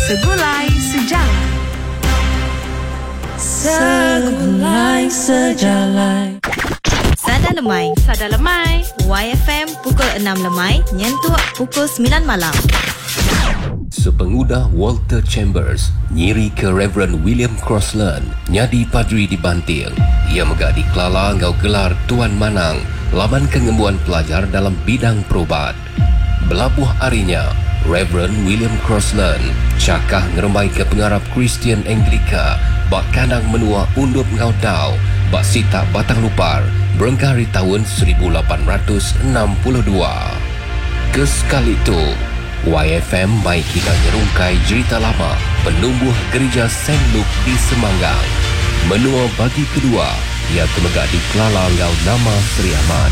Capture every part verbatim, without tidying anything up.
Segulai Sejarah. Segulai Sejarah. Sada Lemai. Sada Lemai. Y F M pukul enam lemai, nyentuh pukul sembilan malam. Sepengudah Walter Chambers nyiri ke Reverend William Crossland nyadi padri di Banting. Ia megak di Kelala ngau gelar Tuan Manang laban kengembuan pelajar dalam bidang perubat. Belabuh harinya, Reverend William Crossland cakah ngeremai ke pengarap Kristian Anglika bak kanang menua undup ngau dau bak sita batang lupar berengkari tahun seribu lapan ratus enam puluh dua. Kesekali itu, Y F M mai kita nyerungkai cerita lama penumbuh gereja Saint Luke di Semanggang. Menua bagi kedua, ia temegak di Kelala ngau nama Seri Ahmad.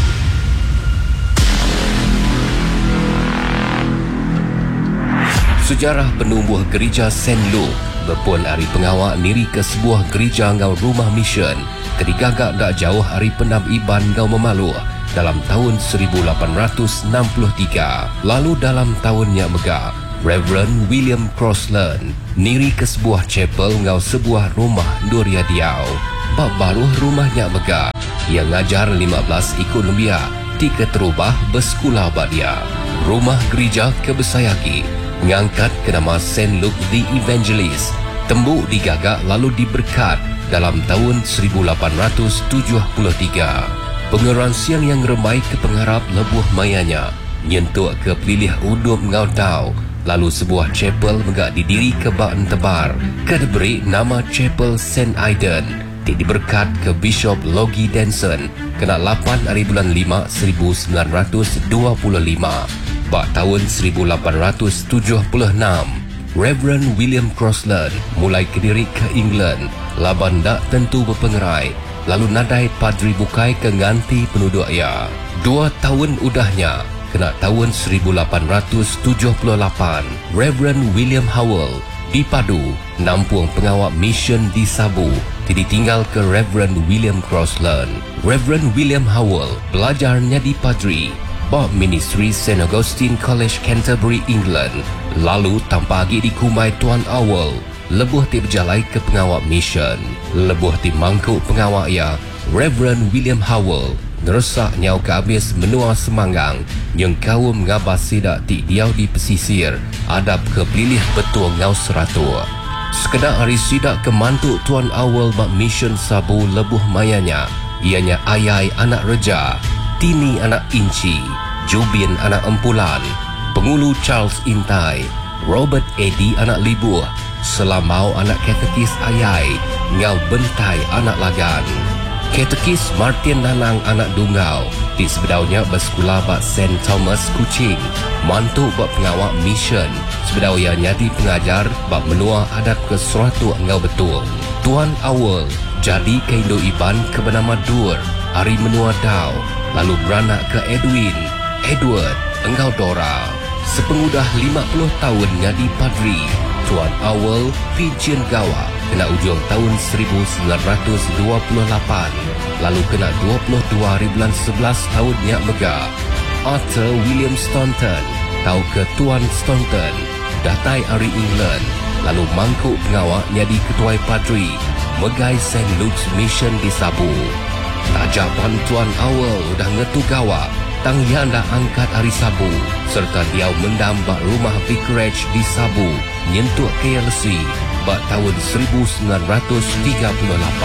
Sejarah penumbuh gereja Saint Luke berpun hari pengawak niri ke sebuah gereja ngau rumah mission kedigagak tak jauh hari pendam Iban ngau Memaluh dalam tahun seribu lapan ratus enam puluh tiga. Lalu dalam tahunnya megah, Reverend William Crossland niri ke sebuah chapel ngau sebuah rumah Duria Diau. Bak baruh rumahnya megah, ia ngajar lima belas ikut lembia tiga terubah bersekolah bak dia. Rumah gereja kebesayaki ngangkat ke nama Saint Luke the Evangelist. Tembuk digagak lalu diberkat dalam tahun seribu lapan ratus tujuh puluh tiga. Pengeran siang yang remai ke pengharap lebuh mayanya nyentuk ke pelilih udup ngau dau. Lalu sebuah chapel megak didiri ke bak tebar ke diberi nama Chapel Saint Aidan. Ti diberkat ke Bishop Logie Denson kena lapan hari bulan lima seribu sembilan ratus dua puluh lima. Bak tahun seribu lapan ratus tujuh puluh enam, Reverend William Crossland mulai kediri ke England laban dak tentu berpengerai, lalu nadai padri bukai ke ganti penduduk ia. Dua tahun udahnya, kena tahun seribu lapan ratus tujuh puluh lapan, Reverend William Howell dipadu nampung pengawak mission di Sabu ditinggal ke Reverend William Crossland. Reverend William Howell belajarnya di padri bak ministry Saint Augustine College Canterbury, England. Lalu tanpa lagi dikumai Tuan Awal, lebuh ti berjalai ke pengawak mission. Lebuh ti mangkuk pengawak ia, Reverend William Howell ngeresak nyau ke habis menua Semanggang yang kaum ngabas sidak ti diau di pesisir adab ke pelilih betul ngau seratua. Sekedar hari sidak ke mantuk Tuan Awal bak mission Sabu lebuh mayanya, ianya Ayai anak Reja, Tini anak Inci, Jubin anak Empulan, Pengulu Charles Intai, Robert Eddy anak Libuh, Selambau anak Katekis Ayai, Ngau Bentai anak Lagan, Katekis Martin Nanang anak Dungau, di sebedaunya bersekolah bak Saint Thomas Kuching, mantu bak pengawak mission, sebedau ia nyadi pengajar bak menua adab ke seratu ngau betul. Tuan Awal jadi ke Indo Iban ke bernama Dur, hari menua Dau, lalu beranak ke Edwin, Edward, engkau Dora. Sepengudah lima puluh tahun nyadi padri, Tuan Awal Pincian Gawa kena ujung tahun seribu sembilan ratus dua puluh lapan, lalu kena dua puluh dua hari bulan sebelas tahunnya megah. Arthur William Staunton tahu ke Tuan Staunton datai hari England, lalu mangkuk pengawak nyadi ketua padri megai Saint Luke's Mission di Sabu. Tajapan Tuan Awal udah ngetu gawa tang yang dah angkat hari Sabu serta dia mendam bak rumah Vicarage di Sabu nyentuk K L C bak tahun seribu sembilan ratus tiga puluh lapan.